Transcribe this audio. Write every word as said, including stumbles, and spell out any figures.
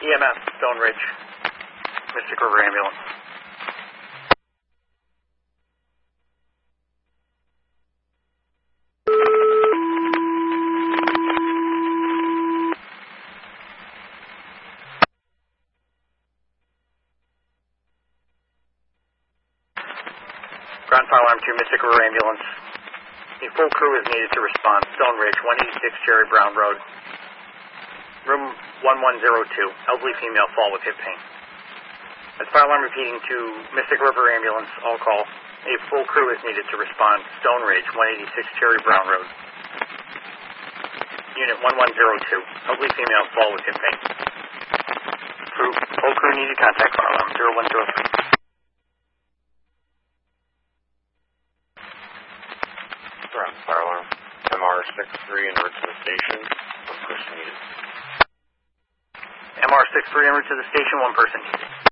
E M S, Stone Ridge, Mystic River Ambulance. Ground fire alarm to Mystic River Ambulance. A full crew is needed to respond. Stone Ridge, one eighty-six Jerry Brown Road. Room one one zero two. Elderly female fall with hip pain. As fire alarm repeating to Mystic River Ambulance, all call. A full crew is needed to respond. Stone Ridge, one eighty-six Jerry Brown Road. Unit one one zero two. Elderly female fall with hip pain. Crew, full crew needed contact fire alarm zero one zero three. Ground fire alarm. M R six three en route to the station. One person needed. M R six three en route to the station, one person needed.